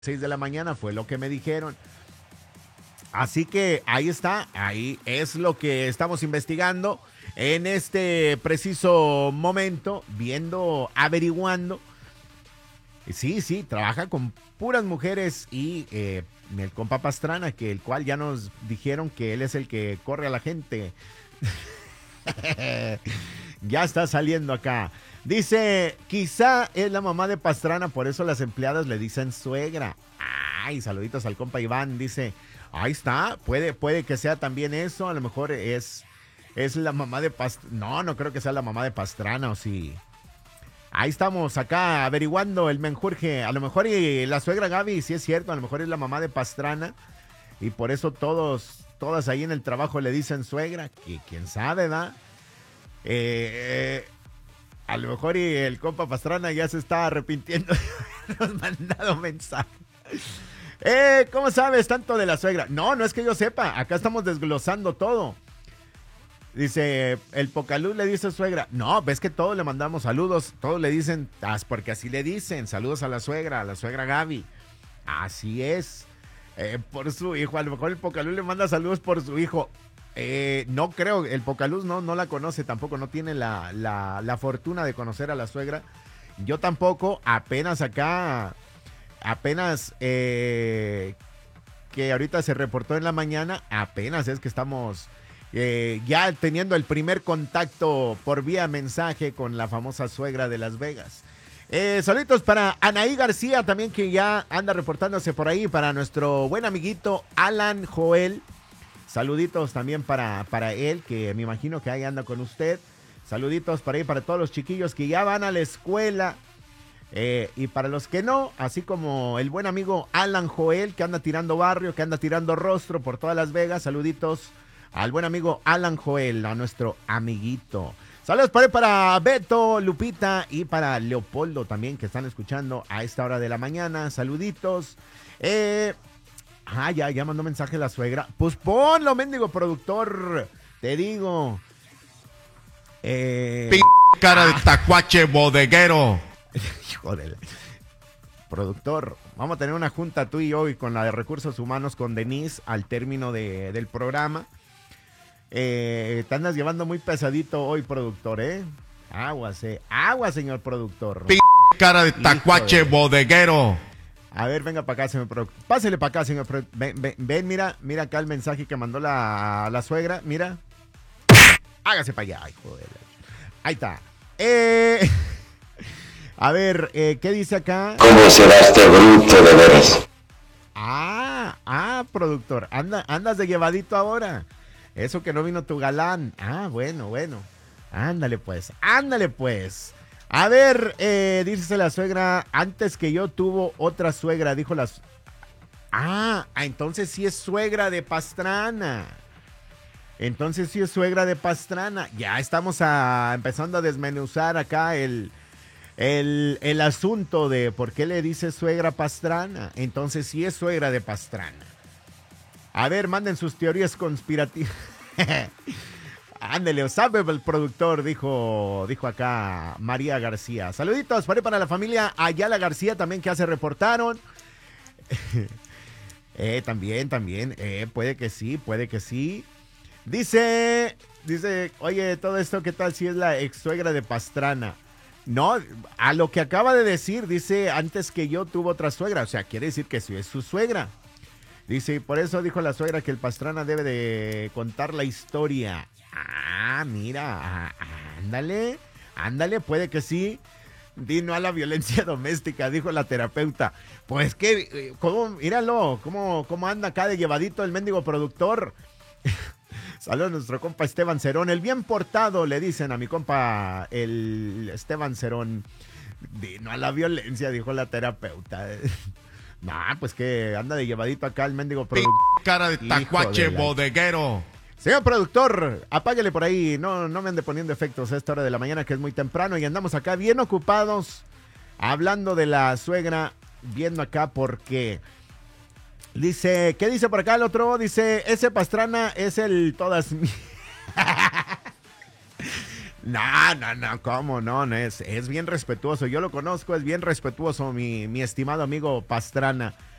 6 de la mañana, fue lo que me dijeron. Así que ahí está, ahí es lo que estamos investigando en este preciso momento, viendo, averiguando. Sí, sí, trabaja con puras mujeres y el compa Pastrana, que el cual ya nos dijeron que él es el que corre a la gente. Ya está saliendo acá. Dice, quizá es la mamá de Pastrana, por eso las empleadas le dicen suegra. Ay, saluditos al compa Iván. Dice, ahí está, puede que sea también eso. A lo mejor es la mamá de Pastrana. No, no creo que sea la mamá de Pastrana, o sí. Ahí estamos acá averiguando el menjurje. A lo mejor y la suegra Gaby, sí es cierto, a lo mejor es la mamá de Pastrana. Y por eso todas ahí en el trabajo le dicen suegra. Que quién sabe, ¿va? A lo mejor y el compa Pastrana ya se está arrepintiendo de habernos mandado mensaje. ¿Cómo sabes tanto de la suegra? No, no es que yo sepa. Acá estamos desglosando todo. Dice, el Pocaluz le dice suegra. No, ves que todos le mandamos saludos. Todos le dicen, porque así le dicen. Saludos a la suegra Gaby. Así es. Por su hijo. A lo mejor el Pocaluz le manda saludos por su hijo. No creo, el Pocaluz no la conoce tampoco. No tiene la fortuna de conocer a la suegra. Yo tampoco. Apenas que ahorita se reportó en la mañana. Apenas es que estamos... ya teniendo el primer contacto por vía mensaje con la famosa suegra de Las Vegas. Saluditos para Anaí García también, que ya anda reportándose por ahí, para nuestro buen amiguito Alan Joel. Saluditos también para él, que me imagino que ahí anda con usted. Saluditos para ahí para todos los chiquillos que ya van a la escuela. Y para los que no, así como el buen amigo Alan Joel, que anda tirando barrio, que anda tirando rostro por todas Las Vegas. Saluditos al buen amigo Alan Joel, a nuestro amiguito. Saludos para Beto, Lupita y para Leopoldo también, que están escuchando a esta hora de la mañana. Saluditos. Ya mandó mensaje la suegra. Pues ponlo, mendigo productor. Te digo. Cara de tacuache bodeguero. Hijo de... Productor, vamos a tener una junta tú y yo y con la de Recursos Humanos con Denise al término del programa. Te andas llevando muy pesadito hoy, productor, ¿eh? Aguas, señor productor. Cara de tacuache bodeguero. A ver, venga para acá, señor productor. Pásele para acá, señor productor. Ven, mira acá el mensaje que mandó la suegra, mira. Hágase para allá, hijo de la... Ahí está. A ver, ¿qué dice acá? ¿Cómo será este bruto de veras? Productor, andas de llevadito ahora. Eso que no vino tu galán. Bueno. Ándale pues. A ver, dice la suegra, antes que yo tuvo otra suegra, dijo las... entonces sí es suegra de Pastrana. Ya estamos empezando a desmenuzar acá el asunto de por qué le dice suegra Pastrana. Entonces sí es suegra de Pastrana. A ver, manden sus teorías conspirativas. Ándele, sabe el productor, dijo acá María García. Saluditos para la familia Ayala García también, que ya se reportaron. También, puede que sí. Dice, oye, todo esto, ¿qué tal si es la ex suegra de Pastrana? No, a lo que acaba de decir, dice, antes que yo tuvo otra suegra, o sea, quiere decir que sí es su suegra. Dice, y por eso dijo la suegra que el Pastrana debe de contar la historia. Mira, ándale, puede que sí. Di no a la violencia doméstica, dijo la terapeuta. Pues que, míralo, cómo anda acá de llevadito el mendigo productor. Saludos a nuestro compa Esteban Cerón, el bien portado, le dicen a mi compa el Esteban Cerón. Di no a la violencia, dijo la terapeuta. Pues que anda de llevadito acá el mendigo productor. Cara de tacuache bodeguero. Señor productor, apáguele por ahí, no me ande poniendo efectos a esta hora de la mañana, que es muy temprano y andamos acá bien ocupados hablando de la suegra, viendo acá porque dice, ¿qué dice por acá el otro? Dice, ese Pastrana es el todas mías. No, ¿cómo no? No es bien respetuoso. Yo lo conozco, es bien respetuoso, mi estimado amigo Pastrana.